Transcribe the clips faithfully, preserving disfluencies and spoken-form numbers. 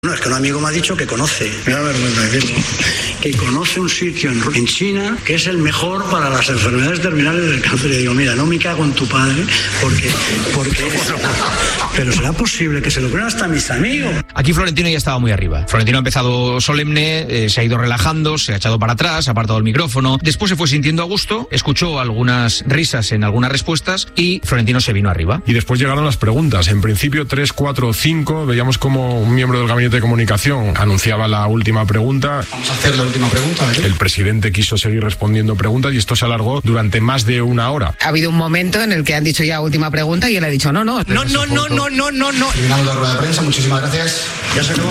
No, es que un amigo me ha dicho que conoce, me da vergüenza decirlo, que conoce un sitio en, en China que es el mejor para las enfermedades terminales del cáncer. Y digo, mira, no me cago en tu padre, porque, porque pero será posible que se lo crean hasta mis amigos. Aquí Florentino ya estaba muy arriba. Florentino ha empezado solemne, eh, se ha ido relajando, se ha echado para atrás, ha apartado el micrófono, después se fue sintiendo a gusto, escuchó algunas risas en algunas respuestas y Florentino se vino arriba. Y después llegaron las preguntas. En principio tres, cuatro, cinco, veíamos como un miembro del gabinete de comunicación anunciaba la última pregunta. Vamos a hacer la última pregunta, ¿eh? El presidente quiso seguir respondiendo preguntas y esto se alargó durante más de una hora. Ha habido un momento en el que han dicho ya última pregunta y él ha dicho no, no. No, no, no, no, no, no, no. Terminamos la rueda de prensa, muchísimas gracias. Ya se acabó.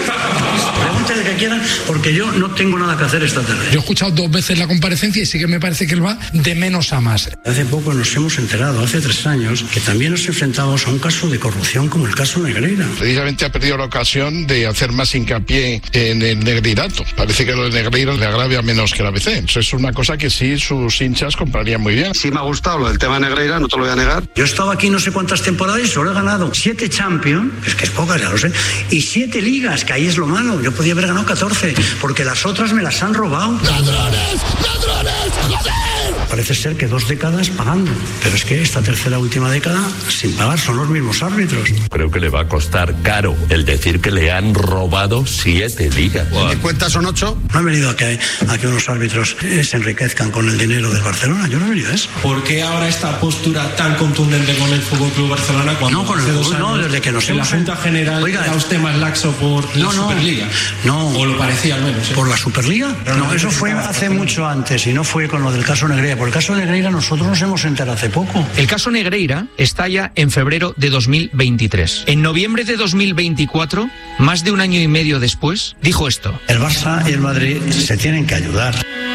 Pregunten lo que quieran, porque yo no tengo nada que hacer esta tarde. Yo he escuchado dos veces la comparecencia y sí que me parece que él va de menos a más. Hace poco nos hemos enterado, hace tres años, que también nos enfrentamos a un caso de corrupción como el caso Negreira. Precisamente ha perdido la ocasión de hacer más hincapié en el Negreirato. Parece que lo de Negreira le agravia menos que la B C. Eso es una cosa que sí sus hinchas comprarían muy bien. Sí me ha gustado lo del tema de Negreira, no te lo voy a negar. Yo he estado aquí no sé cuántas temporadas y solo he ganado siete Champions, es que es pocas, ya lo sé, y siete ligas, que ahí es lo malo. Yo podía haber ganado catorce, porque las otras me las han robado. ¡Ladrones! ¡Ladrones! ¡Joder! Parece ser que dos décadas pagando, pero es que esta tercera última década sin pagar son los mismos árbitros. Creo que le va a costar caro el decir que le han robado siete ligas. ¿Me cuentas son ocho? No han venido a que, a que unos árbitros eh, se enriquezcan con el dinero del Barcelona, yo no he venido a eso. ¿Por qué ahora esta postura tan contundente con el Fútbol Club Barcelona cuando no, con hace el dos fútbol, años no, desde que nos en la hemos... Junta General Oiga, era usted más laxo por la no, no, Superliga? No. O lo parecía al menos. ¿eh? ¿Por la Superliga? No, no, eso fue hace mucho antes y no fue con lo del caso Negreira. Por el caso Negreira nosotros nos hemos enterado hace poco. El caso Negreira estalla en febrero de dos mil veintitrés. En noviembre de dos mil veinticuatro, más de un año y medio después, dijo esto. El Barça y el Madrid se tienen que ayudar.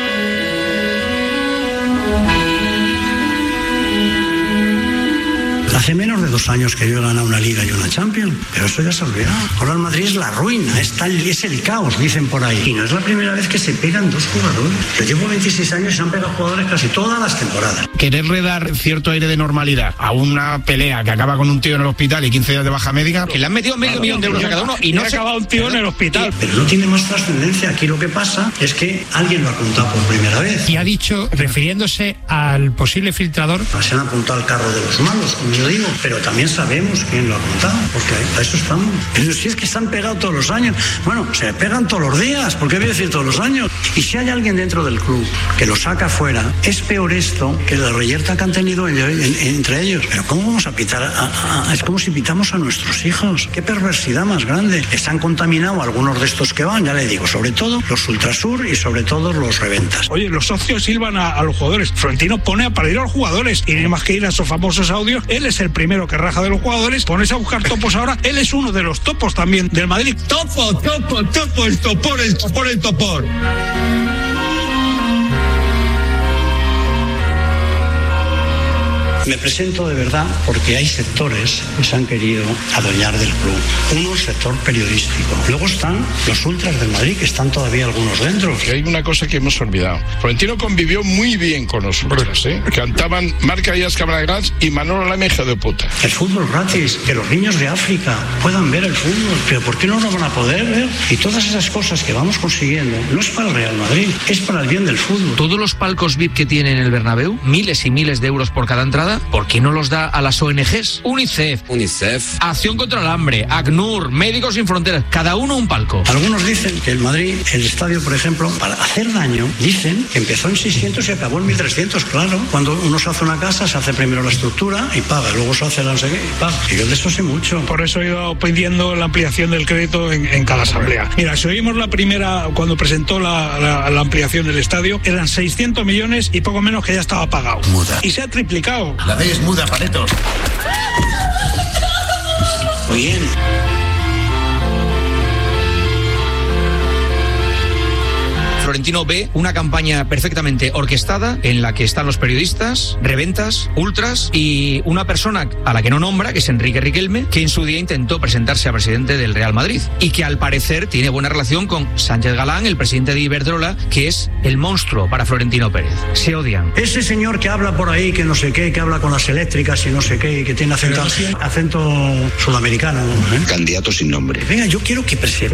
Hace menos de dos años que yo he ganado una Liga y una Champions, pero eso ya se ha olvidado. Ahora el Madrid es la ruina, es, tal, es el caos, dicen por ahí. Y no es la primera vez que se pegan dos jugadores. Yo llevo veintiséis años y se han pegado jugadores casi todas las temporadas. Quererle dar cierto aire de normalidad a una pelea que acaba con un tío en el hospital y quince días de baja médica. Que le han metido medio millón de euros a cada uno y no se ha acabado un tío en el hospital. Pero no tiene más trascendencia. Aquí lo que pasa es que alguien lo ha contado por primera vez. Y ha dicho, refiriéndose al posible filtrador... Se han apuntado al carro de los malos, como yo digo, pero también sabemos quién lo ha contado, porque a eso estamos. Pero si es que se han pegado todos los años, bueno, se pegan todos los días, ¿por qué voy a decir todos los años? Y si hay alguien dentro del club que lo saca fuera, es peor esto que la reyerta que han tenido en, en, entre ellos. Pero ¿cómo vamos a pitar? A, a, a, es como si pitamos a nuestros hijos. Qué perversidad más grande. Les han contaminado algunos de estos que van, ya le digo, sobre todo los Ultrasur y sobre todo los Reventas. Oye, los socios silban a, a los jugadores. Florentino pone a parir a los jugadores y no hay más que ir a esos famosos audios. Él es el primero que raja de los jugadores. Pones a buscar topos ahora. Él es uno de los topos también del Madrid. Topo, topo, topo, el topor, el topor, el topor. Me presento de verdad porque hay sectores que se han querido adueñar del club. Uno, el sector periodístico. Luego están los ultras del Madrid, que están todavía algunos dentro. Y hay una cosa que hemos olvidado. Florentino convivió muy bien con los ultras, ¿eh? Cantaban Marca Díaz Camaragras y Manolo Lama, hijo de puta. El fútbol gratis, que los niños de África puedan ver el fútbol. Pero ¿por qué no lo van a poder ver? Y todas esas cosas que vamos consiguiendo no es para el Real Madrid, es para el bien del fútbol. Todos los palcos V I P que tiene en el Bernabéu, miles y miles de euros por cada entrada, ¿por qué no los da a las O N Ges? UNICEF, UNICEF, Acción contra el Hambre, ACNUR, Médicos Sin Fronteras, cada uno un palco. Algunos dicen que el Madrid, el estadio, por ejemplo, para hacer daño, dicen que empezó en seiscientos y acabó en mil trescientos, claro. Cuando uno se hace una casa, se hace primero la estructura y paga, luego se hace la no sé qué y paga. Y yo de eso sé mucho. Por eso he ido pidiendo la ampliación del crédito en, en cada asamblea. Mira, si oímos la primera, cuando presentó la, la, la ampliación del estadio, eran seiscientos millones y poco menos que ya estaba pagado. Muda. Y se ha triplicado. La ley es muda, paletos. Muy bien. Florentino Florentino ve una campaña perfectamente orquestada en la que están los periodistas, reventas, ultras y una persona a la que no nombra, que es Enrique Riquelme, que en su día intentó presentarse a presidente del Real Madrid y que al parecer tiene buena relación con Sánchez Galán, el presidente de Iberdrola, que es el monstruo para Florentino Pérez. Se odian. Ese señor que habla por ahí, que no sé qué, que habla con las eléctricas y no sé qué, y que tiene acento, acento sudamericano, ¿eh? Candidato sin nombre. Venga, yo quiero que presente